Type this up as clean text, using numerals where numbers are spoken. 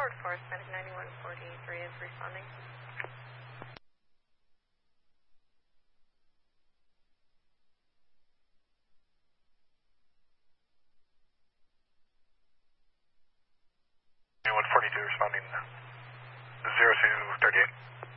Howard Forest, medic 9143 is responding. Responding 0238.